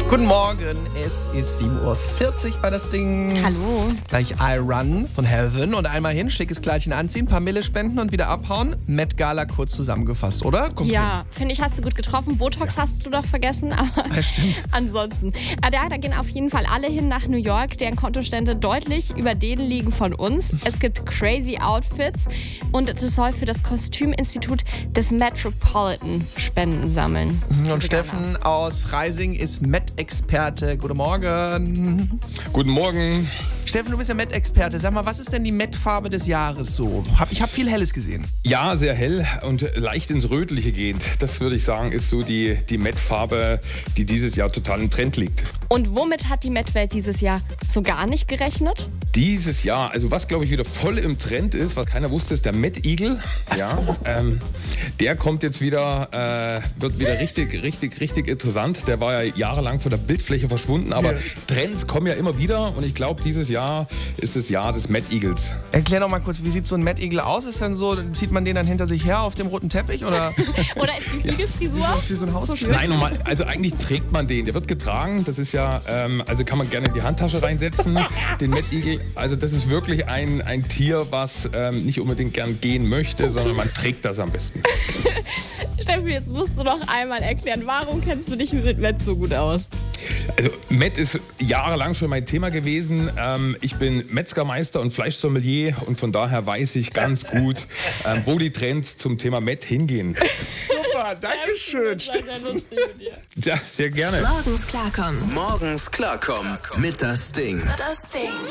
Guten Morgen, es ist 7:40 Uhr bei das Ding. Hallo. Gleich I Run von Heaven und einmal hin, schickes Kleidchen anziehen, paar Mille spenden und wieder abhauen. Met Gala kurz zusammengefasst, oder? Kommt Ja, finde ich, hast du gut getroffen. Botox hast du doch vergessen, aber Ja, stimmt. ansonsten. Da gehen auf jeden Fall alle hin nach New York, deren Kontostände deutlich über denen liegen von uns. Es gibt crazy Outfits und es soll für das Kostüminstitut des Metropolitan Spenden sammeln. Und Steffen aus Freising ist Met-Experte. Guten Morgen. Guten Morgen. Steffen, du bist ja Met-Experte. Sag mal, was ist denn die Met-Farbe des Jahres so? Ich habe viel Helles gesehen. Ja, sehr hell und leicht ins Rötliche gehend. Das würde ich sagen, ist so die Met-Farbe, die dieses Jahr total im Trend liegt. Und womit hat die Met-Welt dieses Jahr so gar nicht gerechnet? Dieses Jahr, also was glaube ich wieder voll im Trend ist, was keiner wusste, ist der Met-Igel. Ja, der kommt jetzt wieder, wird wieder richtig interessant. Der war ja jahrelang von der Bildfläche verschwunden, aber Trends kommen ja immer wieder und ich glaube, dieses Jahr ist das Jahr des Met-Igels. Erklär noch mal kurz, wie sieht so ein Met-Igel aus? Ist dann so, zieht man den dann hinter sich her auf dem roten Teppich? Oder Oder ist die Igelfrisur? wie so ein Haustier? Nein, normal, also eigentlich trägt man den. Der wird getragen. Das ist ja, also kann man gerne in die Handtasche reinsetzen, den Met-Igel. Also das ist wirklich ein Tier, was nicht unbedingt gern gehen möchte, sondern man trägt das am besten. Steffi, jetzt musst du noch einmal erklären, warum kennst du dich mit Met so gut aus? Also Met ist jahrelang schon mein Thema gewesen. Ich bin Metzgermeister und Fleischsommelier und von daher weiß ich ganz gut, wo die Trends zum Thema Met hingehen. Super, dankeschön, Das war sehr lustig mit dir. Ja, sehr gerne. Morgens klarkommen. Morgens klarkommen mit das Ding. Das Ding.